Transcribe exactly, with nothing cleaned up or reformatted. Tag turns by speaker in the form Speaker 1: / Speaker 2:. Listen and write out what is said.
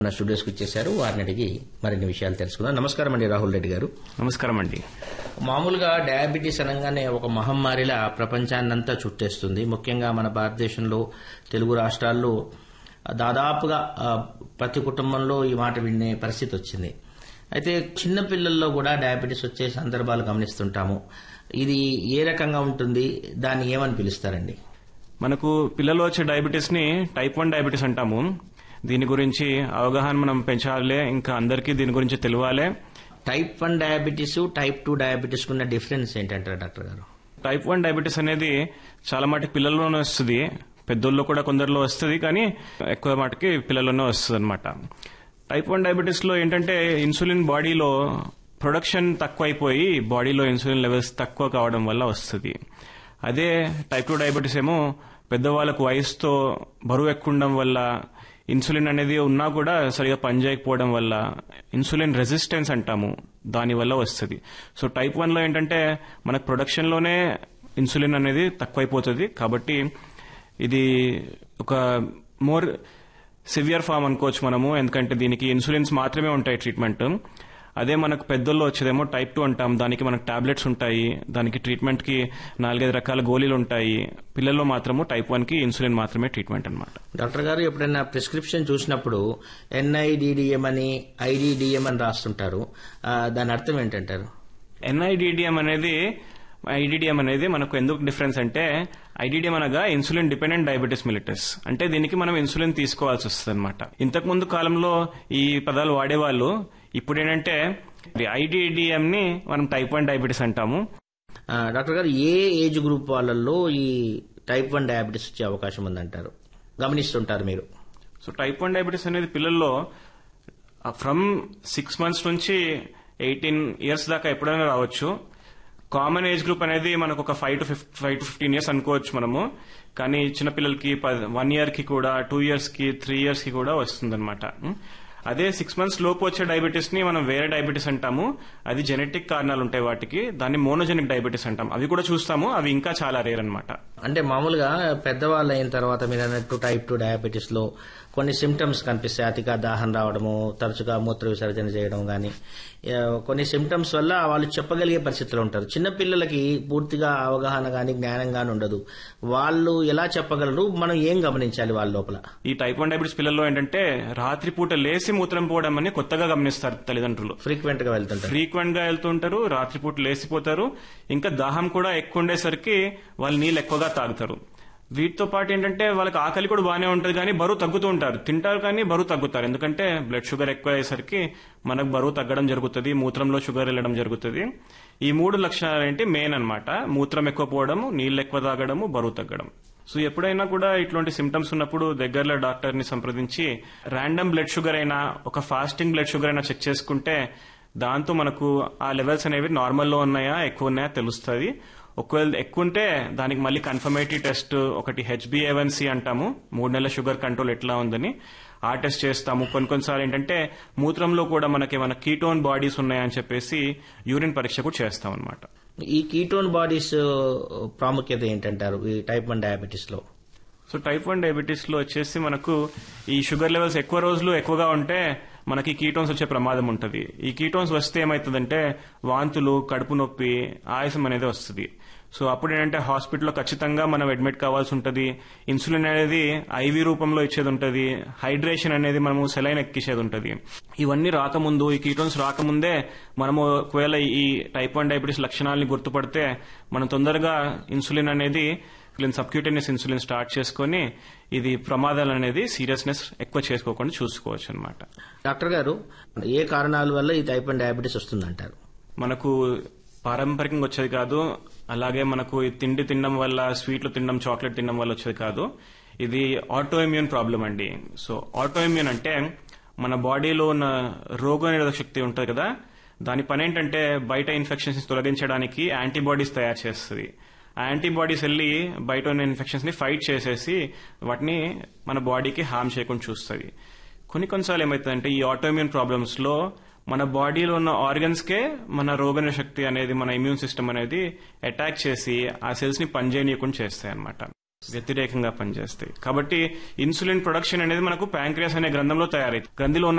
Speaker 1: మన స్టూడియోస్కి వచ్చేసారు. వారిని అడిగి మరిన్ని విషయాలు తెలుసుకుందాం. నమస్కారం అండి రాహుల్ రెడ్డి గారు.
Speaker 2: నమస్కారం అండి.
Speaker 1: మామూలుగా డయాబెటీస్ అనగానే ఒక మహమ్మారిలా ప్రపంచాన్నంతా చుట్టేస్తుంది. ముఖ్యంగా మన భారతదేశంలో తెలుగు రాష్ట్రాల్లో దాదాపుగా ప్రతి కుటుంబంలో ఈ మాట వినే పరిస్థితి వచ్చింది. అయితే చిన్నపిల్లల్లో కూడా డయాబెటీస్ వచ్చే సందర్భాలు గమనిస్తుంటాము. ఇది ఏ రకంగా ఉంటుంది, దాన్ని ఏమని పిలుస్తారండి?
Speaker 2: మనకు పిల్లలు వచ్చే డయాబెటీస్ ని టైప్ వన్ డయాబెటీస్ అంటాము. దీని గురించి అవగాహన మనం పెంచాలి, ఇంకా అందరికీ దీని గురించి తెలియాలి.
Speaker 1: Type one diabetes, type two diabetes ఉన్న డిఫరెన్స్ ఏంటంటారు డాక్టర్ గారు?
Speaker 2: టైప్ వన్ డయాబెటీస్ అనేది చాలా మటుకు పిల్లల్లోనే వస్తుంది, పెద్దోళ్ళు కూడా కొందరిలో వస్తుంది, కానీ ఎక్కువ మటుకి పిల్లల్లోనే వస్తుంది అనమాట. టైప్ వన్ డయాబెటీస్ లో ఏంటంటే ఇన్సులిన్ బాడీలో ప్రొడక్షన్ తక్కువైపోయి బాడీలో ఇన్సులిన్ లెవెల్స్ తక్కువ కావడం వల్ల వస్తుంది. అదే టైప్ టూ డయాబెటీస్ ఏమో పెద్దవాళ్ళకు వయసుతో బరువు ఎక్కువ ఉండడం వల్ల, ఇన్సులిన్ అనేది ఉన్నా కూడా సరిగా పనిచేయకపోవడం వల్ల, ఇన్సులిన్ రెసిస్టెన్స్ అంటాము, దానివల్ల వస్తుంది. సో టైప్ వన్ లో ఏంటంటే మనకు ప్రొడక్షన్ లోనే ఇన్సులిన్ అనేది తక్కువైపోతుంది. కాబట్టి ఇది ఒక మోర్ సివియర్ ఫామ్ అనుకోవచ్చు మనము, ఎందుకంటే దీనికి ఇన్సులిన్స్ మాత్రమే ఉంటాయి ట్రీట్మెంట్. అదే మనకు పెద్దల్లో వచ్చేదేమో టైప్ టూ అంటాం, దానికి మనకు టాబ్లెట్స్ ఉంటాయి, దానికి ట్రీట్మెంట్ కి నాలుగైదు రకాల గోళీలు ఉంటాయి. పిల్లల్లో మాత్రము టైప్ వన్ కి ఇన్సులిన్ మాత్రమే ట్రీట్మెంట్ అనమాట.
Speaker 1: డాక్టర్ గారు, ఎప్పుడైనా ప్రిస్క్రిప్షన్ చూసినప్పుడు ఎన్ఐడిడిఎం అని ఐడిడిఎం అని రాస్తుంటారు, దాని అర్థం ఏంటంటారు?
Speaker 2: ఎన్ఐడిడిఎం అనేది ఐడిడిఎం అనేది మనకు ఎందుకు డిఫరెన్స్ అంటే, ఐడిడిఎం అనగా ఇన్సులిన్ డిపెండెంట్ డయాబెటీస్ మిలిటస్, అంటే దీనికి మనం ఇన్సులిన్ తీసుకోవాల్సి వస్తుంది అనమాట. ఇంతకు ముందు కాలంలో ఈ పదాలు వాడేవాళ్ళు, ఇప్పుడు ఏంటంటే ఐడిడిఎం ని మనం టైప్ వన్ డయాబెటీస్ అంటాము.
Speaker 1: డాక్టర్ గారు, ఏ ఏజ్ గ్రూప్ వాళ్ళల్లో ఈ టైప్ వన్ డయాబెటీస్ వచ్చే అవకాశం ఉందంటారు, గమనిస్తుంటారు మీరు?
Speaker 2: సో టైప్ వన్ డయాబెటీస్ అనేది పిల్లల్లో ఫ్రమ్ సిక్స్ మంత్స్ నుంచి ఎయిటీన్ ఇయర్స్ దాకా ఎప్పుడైనా రావచ్చు. కామన్ ఏజ్ గ్రూప్ అనేది మనకు ఒక five to five to fifteen years అనుకోవచ్చు మనము, కానీ చిన్నపిల్లలకి వన్ ఇయర్ కి కూడా, టూ ఇయర్స్ కి, త్రీ ఇయర్స్ కి కూడా వస్తుంది అనమాట. అదే సిక్స్ మంత్స్ లోపు వచ్చే డయాబెటీస్ ని మనం వేరే డయాబెటీస్ అంటాము. అది జెనెటిక్ కారణాలు ఉంటాయి వాటికి, దాన్ని మోనోజెనిక్ డయాబెటీస్ అంటాం. అవి కూడా చూస్తాము, అవి ఇంకా చాలా రేర్ అనమాట.
Speaker 1: అంటే మామూలుగా పెద్దవాళ్ళు అయిన తర్వాత మీరు అన్నట్టు టైప్ టూ డయాబెటీస్ లో కొన్ని సిమ్టమ్స్ కనిపిస్తాయి. అతిగా దాహం రావడము, తరచుగా మూత్ర విసర్జన చేయడం కానీ, కొన్ని సిమ్టమ్స్ వల్ల వాళ్ళు చెప్పగలిగే పరిస్థితిలో ఉంటారు. చిన్నపిల్లలకి పూర్తిగా అవగాహన కానీ జ్ఞానం కానీ ఉండదు. వాళ్ళు ఎలా చెప్పగలరు, మనం ఏం గమనించాలి వాళ్ళ లోపల?
Speaker 2: ఈ టైప్ వన్ డయాబెటీస్ పిల్లల్లో ఏంటంటే రాత్రిపూట లేసి మూత్రం పోవడం అని కొత్తగా గమనిస్తారు తల్లిదండ్రులు.
Speaker 1: ఫ్రీక్వెంట్ గా వెళ్తుంటారు
Speaker 2: ఫ్రీక్వెంట్ గా వెళ్తుంటారు రాత్రిపూట లేసిపోతారు. ఇంకా దాహం కూడా ఎక్కువ ఉండేసరికి వాళ్ళు నీళ్ళు ఎక్కువగా తాగుతారు. వీటితో పాటు ఏంటంటే వాళ్ళకి ఆకలి కూడా బాగానే ఉంటుంది, కానీ బరువు తగ్గుతూ ఉంటారు. తింటారు కానీ బరువు తగ్గుతారు, ఎందుకంటే బ్లడ్ షుగర్ ఎక్కువ అయ్యేసరికి మనకు బరువు తగ్గడం జరుగుతుంది, మూత్రంలో షుగర్ వెళ్ళడం జరుగుతుంది. ఈ మూడు లక్షణాలు ఏంటి మెయిన్ అనమాట: మూత్రం ఎక్కువ పోవడము, నీళ్ళు ఎక్కువ తాగడము, బరువు తగ్గడం. సో ఎప్పుడైనా కూడా ఇట్లాంటి సిమ్టమ్స్ ఉన్నప్పుడు దగ్గరలో డాక్టర్ ని సంప్రదించి ర్యాండమ్ బ్లడ్ షుగర్ అయినా, ఒక ఫాస్టింగ్ బ్లడ్ షుగర్ అయినా చెక్ చేసుకుంటే దాంతో మనకు ఆ లెవెల్స్ అనేవి నార్మల్లో ఉన్నాయా ఎక్కువ ఉన్నాయా తెలుస్తుంది. ఒకవేళ ఎక్కువ ఉంటే దానికి మళ్ళీ కన్ఫర్మేటరీ టెస్ట్ ఒకటి హెచ్బిఏవన్సీ అంటాము, మూడు నెలల షుగర్ కంట్రోల్ ఎట్లా ఉందని ఆ టెస్ట్ చేస్తాము. కొన్ని కొన్నిసార్లు ఏంటంటే మూత్రంలో కూడా మనకి ఏమైనా కీటోన్ బాడీస్ ఉన్నాయని చెప్పేసి యూరిన్ పరీక్ష కూడా చేస్తాం అనమాట.
Speaker 1: ఈ కీటోన్ బాడీస్ ప్రాముఖ్యత ఏంటంటారు ఈ టైప్ వన్ డయాబెటీస్ లో?
Speaker 2: సో టైప్ వన్ డయాబెటీస్ లో వచ్చేసి మనకు ఈ షుగర్ లెవెల్స్ ఎక్కువ రోజులు ఎక్కువగా ఉంటే మనకి కీటోన్స్ వచ్చే ప్రమాదం ఉంటుంది. ఈ కీటోన్స్ వస్తే ఏమవుతుందంటే వాంతులు, కడుపు నొప్పి, ఆయాసం అనేది వస్తుంది. సో అప్పుడు ఏంటంటే హాస్పిటల్లో ఖచ్చితంగా మనం అడ్మిట్ కావాల్సి ఉంటుంది. ఇన్సులిన్ అనేది ఐవీ రూపంలో ఇచ్చేది ఉంటుంది, హైడ్రేషన్ అనేది మనము సెలైన్ ఎక్కించేది ఉంటుంది. ఇవన్నీ రాకముందు, ఈ కీటోన్స్ రాకముందే మనము ఒకవేళ ఈ టైప్ వన్ డయాబెటీస్ లక్షణాలని గుర్తుపడితే మనం తొందరగా ఇన్సులిన్ అనేది సబ్క్యూటేనియస్ ఇన్సులిన్ స్టార్ట్ చేసుకుని ఇది ప్రమాదాలు అనేది సీరియస్నెస్ ఎక్కువ చేసుకోకుండా చూసుకోవచ్చు అనమాట.
Speaker 1: డాక్టర్ గారు, ఏ కారణాల వల్ల ఈ టైప్ వన్ డయాబెటీస్ వస్తుందంటారు?
Speaker 2: మనకు పారంపరికంగా వచ్చేది కాదు, అలాగే మనకు తిండి తినడం వల్ల, స్వీట్లు తినడం, చాక్లెట్ తినడం వల్ల వచ్చేది కాదు. ఇది ఆటో ఇమ్యూన్ ప్రాబ్లం అండి. సో ఆటో ఇమ్యూన్ అంటే మన బాడీలో ఉన్న రోగనిరోధక శక్తి ఉంటుంది కదా, దాని పని ఏంటంటే బయట ఇన్ఫెక్షన్స్ తొలగించడానికి యాంటీబాడీస్ తయారు చేస్తుంది. ఆ యాంటీబాడీస్ వెళ్ళి బయట ఉన్న ఇన్ఫెక్షన్స్ ని ఫైట్ చేసేసి వాటిని మన బాడీకి హార్మ్ చేయకుండా చూస్తుంది. కొన్ని కొన్నిసార్లు ఏమవుతుందంటే ఈ ఆటోఇమ్యూన్ ప్రాబ్లమ్స్ లో మన బాడీలో ఉన్న ఆర్గన్స్ కే మన రోగనిరోధక శక్తి అనేది, మన ఇమ్యూన్ సిస్టమ్ అనేది అటాక్ చేసి ఆ సెల్స్ ని పనిచేయనీయకుండా చేస్తాయి అన్నమాట. వ్యతిరేకంగా పనిచేస్తాయి. కాబట్టి ఇన్సులిన్ ప్రొడక్షన్ అనేది మనకు ప్యాంక్రియాస్ అనే గ్రంథంలో తయారైంది. గ్రంథిలో ఉన్న